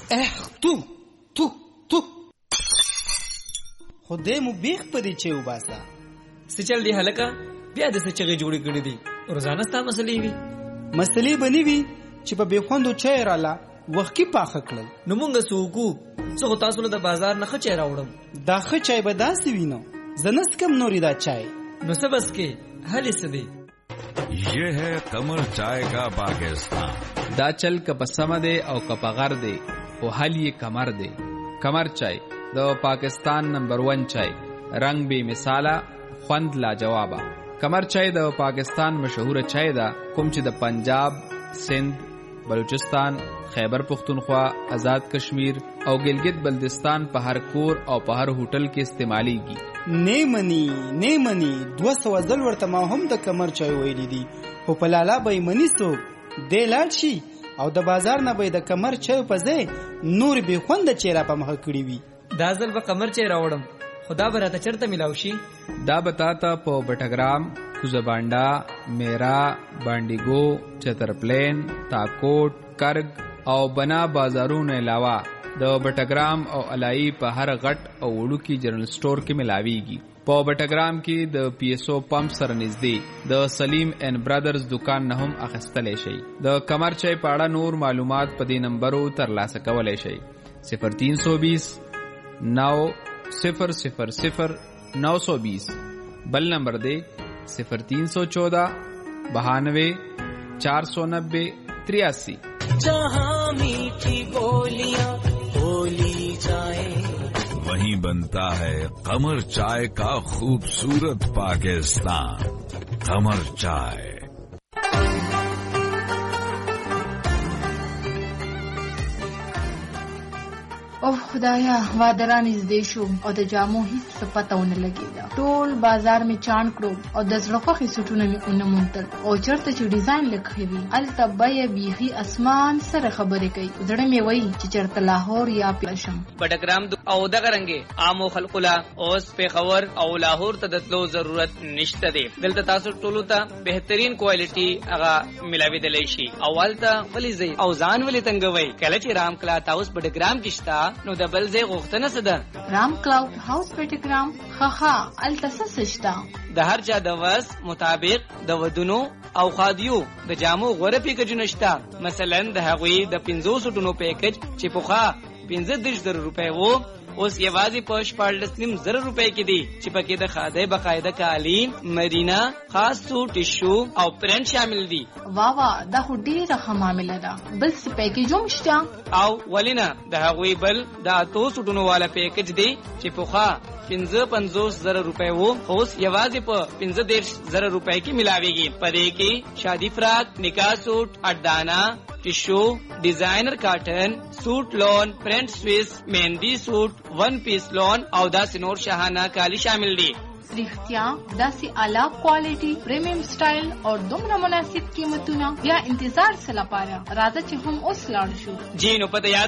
تو خدای مو بیخ پدې چې وباسا سچل دی هلکا بیا د سچغه جوړې کړې دي روزانه ستا مسلې وي بنی وي چې په بخوندو چای رااله وخت کې پاخه کړل نو مونږ سوکو څو تاسو له بازار نه خچای راوړم دا خچای به داسې وینو زنست کم نوري دا چای نو سبس کې حل سدي یہ ہے قمر چائے کا پاکستان دا چل کپ سمدے او کپ غر دے او حل یہ کمر دے کمر چائے دا پاکستان نمبر 1 چائے رنگ بے مثالا خوند لا جوابا کمر چائے دا پاکستان مشہور چائے دا کوم چې د پنجاب سندھ بلوچستان خیبر پختونخوا آزاد کشمیر او گلگت بلدستان په هر کور او په هر هوټل کې استعمالي کی نه منی 200 ځل ورته ما هم د کمر چای ویلې دي خو په لالا به منی سو د لاړ شي او د بازار نه به د کمر چای په ځای نور به خوند چیرې په مخ کړی وي دا ځل به کمر چای راوړم خدا براته چرته ملاو شي دا بتاتا په بټګرام کوزبانډا میرا بانډیګو چترپلین تاکوټ کرګ او بنا بازارونو علاوه د بټګرام او علای په هر غټ او وړوکی جنرال سٹور کې ملاويږي په بټګرام کې د پی ایس او پمپ سره نږدې د سلیم اینڈ برادرز دکان نه هم اخیستلی شي د کمر چای په اړه نور معلومات په دې نمبرو ترلاسه کولی شي 0320 9000 920 بل نمبر دے 0314 92 490 83 जहाँ मीठी बोलियां बोली जाए वहीं बनता है कमर चाय का खूबसूरत पाकिस्तान कमर चाय او خدایا وادران نږدې شو او د جامو هیڅ پتاونه لګیدا ټول بازار می چان کړو او د زړخوخي سټونه می اونمونتل او چرته چې ډیزاین لکھوي التبه بیخي اسمان سره خبرې کوي زړه می وای چې چرته لاهور یا پښم بټګرام او دغه رنګي عامو خلقلا اوس په خبر او لاهور ته دتلو ضرورت نشته دی دلته تاسو ټولو ته بهترین کوالټي هغه ملاوي دلی شي اولته ولی زی او ځان ولی تنګوي کله چې رام کلا تاسو بټګرام کېشتا نو د بل ځای غوښتنه څه ده رام کلاود هاوس بټګرام خخا التسسشتا د هر چا د وس مطابق د ودونو او خادیو د جامو غوړه پیکجونه شته مثلا د هغوی د 500 ټونو پیکج چې پوخا 15000 روپے وو اوس یوازې په 14,000 روپے کې دي چې پکې د خاده بقاعده کالین مرینا خاص سوټ ټیشو او پرنټ شامل دي واوا دا خو ډیره ښه معامله ده بل څه پیکیج هم شته او ولینا د هغوی بل د 200 ټونو والا پیکج دی چې پوخا 55,000 روپے وو اوس یوازې په 15,000 روپے کې ملاويږي پدې کې شادي فراق نکاح سوټ اډانا tissue designer cotton suit lawn print Swiss mehndi suit one piece lawn او داسې نور شاهانه کالی شامل دي رښتیا داسې اعلی کوالټي پریمیم سټایل او دومره مناسب قیمتونه یا انتظار سره لپاره راځه چې هم اوس لاړ شو جی نو پته یاد